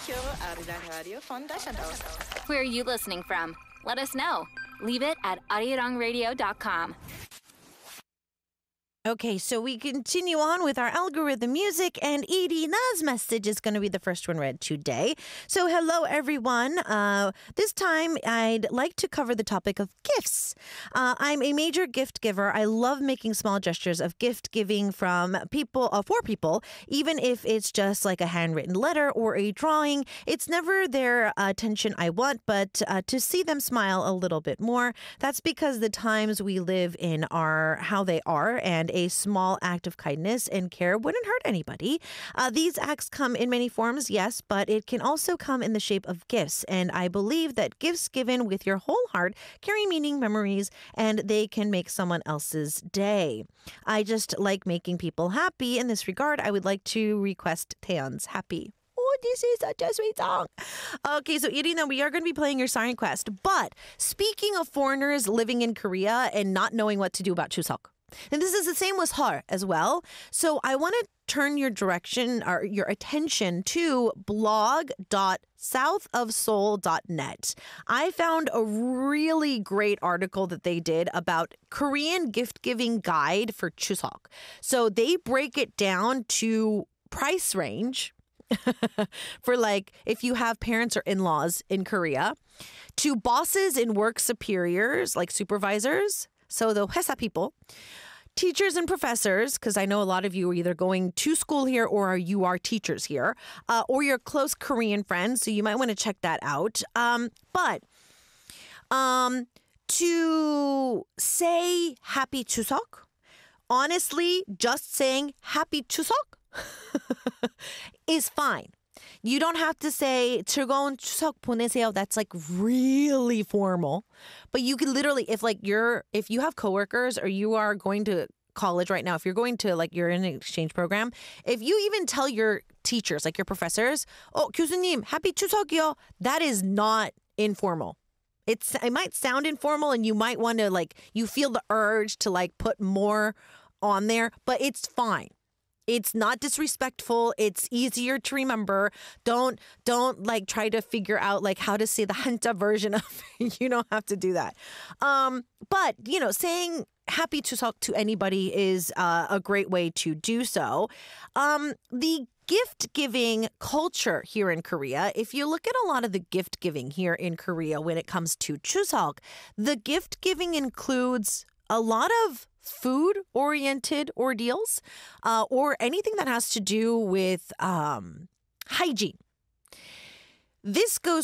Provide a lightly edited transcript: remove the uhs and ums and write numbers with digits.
Ich höre Arirang Radio von Deutschland aus. Where are you listening from? Let us know. Leave it at arirangradio.com. Okay, so we continue on with our algorithm music, and Irina's message is going to be the first one read today. So hello, everyone. This time, I'd like to cover the topic of gifts. I'm a major gift giver. I love making small gestures of gift giving from people, for people, even if it's just like a handwritten letter or a drawing. It's never their attention I want, but to see them smile a little bit more. That's because the times we live in are how they are, and a small act of kindness and care wouldn't hurt anybody. These acts come in many forms, yes, but it can also come in the shape of gifts. And I believe that gifts given with your whole heart carry meaning, memories, and they can make someone else's day. I just like making people happy. In this regard, I would like to request Taeyeon's Happy. Oh, this is such a sweet song. Okay, so Irina, we are going to be playing your song request. But speaking of foreigners living in Korea and not knowing what to do about Chuseok, and this is the same with her as well. So I want to turn your direction or your attention to blog.southofseoul.net. I found a really great article that they did about Korean gift-giving guide for Chuseok. So they break it down to price range for like if you have parents or in-laws in Korea, to bosses and work superiors like supervisors, so the 회사 people, teachers and professors, because I know a lot of you are either going to school here or you are teachers here, or your close Korean friends, so you might want to check that out. But to say Happy Chuseok, honestly, just saying Happy Chuseok is fine. You don't have to say 즐거운 추석 보내세요. That's like really formal. But you can literally, if you have coworkers or you are going to college right now, if you're going to you're in an exchange program, if you even tell your teachers, like your professors, 교수님, happy 추석이요, that is not informal. It might sound informal and you might want to you feel the urge to put more on there, but it's fine. It's not disrespectful. It's easier to remember. Don't try to figure out how to say the Hanja version of it. You don't have to do that. But saying Happy Chuseok to anybody is a great way to do so. The gift-giving culture here in Korea, if you look at a lot of the gift-giving here in Korea when it comes to Chuseok, the gift-giving includes a lot of food-oriented ordeals or anything that has to do with hygiene. This goes